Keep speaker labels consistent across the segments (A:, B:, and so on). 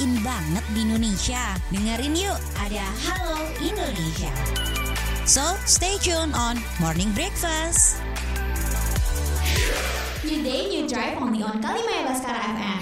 A: in banget di Indonesia. Dengerin yuk, ada Halo Indonesia. So, stay tuned on Morning Breakfast.
B: New day, new drive only on Kalimaya Baskara FM.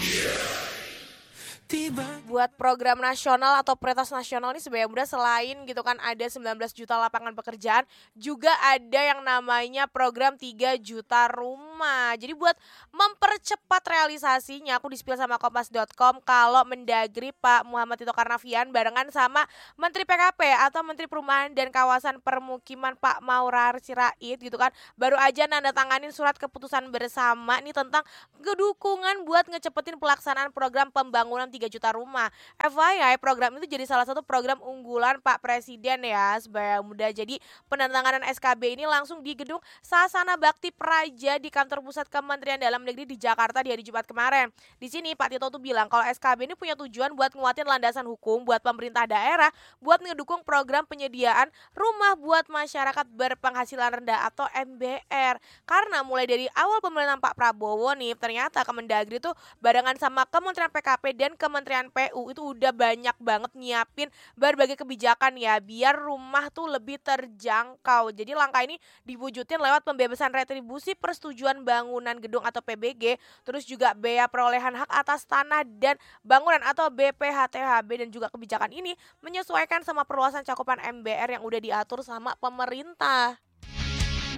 C: Buat program nasional atau prioritas nasional ini sebenarnya mudah, selain gitu kan ada 19 juta lapangan pekerjaan, juga ada yang namanya program 3 juta rumah. Jadi buat mempercepat realisasinya, aku di-spill sama kompas.com kalau Mendagri Pak Muhammad Tito Karnavian barengan sama Menteri PKP atau Menteri Perumahan dan Kawasan Permukiman Pak Maurar Sirait gitu kan, baru aja nandatanganin surat keputusan bersama nih tentang kedukungan buat ngecepetin pelaksanaan program pembangunan 3 juta rumah. FYI, program itu jadi salah satu program unggulan Pak Presiden ya, supaya mudah. Jadi penandatanganan SKB ini langsung di gedung Sasana Bakti Praja di kantor pusat Kementerian Dalam Negeri di Jakarta di hari Jumat kemarin. Di sini Pak Tito tuh bilang kalau SKB ini punya tujuan buat nguatin landasan hukum buat pemerintah daerah buat ngedukung program penyediaan rumah buat masyarakat berpenghasilan rendah atau MBR. Karena mulai dari awal pemerintahan Pak Prabowo nih, ternyata Kemendagri tuh barengan sama Kementerian PKP dan Kementerian PU itu udah banyak banget nyiapin berbagai kebijakan ya biar rumah tuh lebih terjangkau. Jadi langkah ini diwujudin lewat pembebasan retribusi persetujuan bangunan gedung atau PBG, terus juga bea perolehan hak atas tanah dan bangunan atau BPHTHB, dan juga kebijakan ini menyesuaikan sama perluasan cakupan MBR yang udah diatur sama pemerintah.